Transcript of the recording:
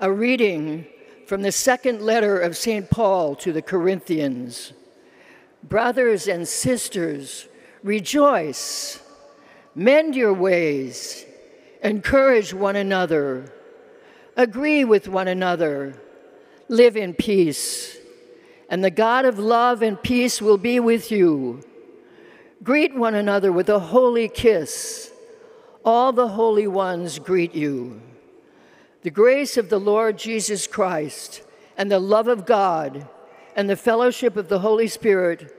A reading from the second letter of St. Paul to the Corinthians. Brothers and sisters, rejoice, mend your ways, encourage one another, agree with one another, live in peace, and the God of love and peace will be with you. Greet one another with a holy kiss. All the holy ones greet you. The grace of the Lord Jesus Christ and the love of God and the fellowship of the Holy Spirit